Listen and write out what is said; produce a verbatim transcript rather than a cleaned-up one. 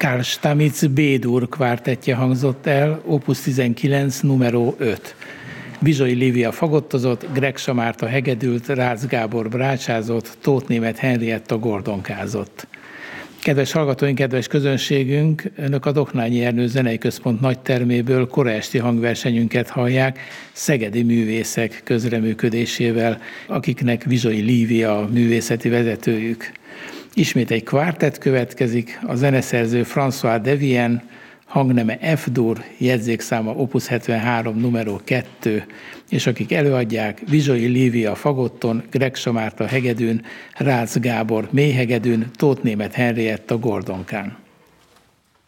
Karl Stamitz B-dur kvártettje hangzott el, opus tizenkilenc, numero öt. Bizsoi Lívia fagottozott, Greg Samárta hegedült, Rácz Gábor brácsázott, Tóth Németh Henrietta gordonkázott. Kedves hallgatóink, kedves közönségünk, önök a Doknányi Ernő Zenei Központ nagyterméből kora esti hangversenyünket hallják szegedi művészek közreműködésével, akiknek Bizsoi Lívia a művészeti vezetőjük. Ismét egy kvártett következik, a zeneszerző François Devienne, hangneme F-dur, jegyzékszáma opus hetvenhárom, numero kettő, és akik előadják Bizsoi Lívia fagotton, Greg Samárta hegedűn, Rácz Gábor mélyhegedűn, Tóth Németh Henrietta gordonkán.